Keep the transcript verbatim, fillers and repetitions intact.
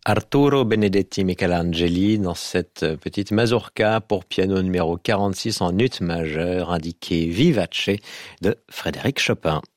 Arturo Benedetti Michelangeli dans cette petite mazurka pour piano numéro quarante-six en ut majeur indiqué vivace de Frédéric Chopin.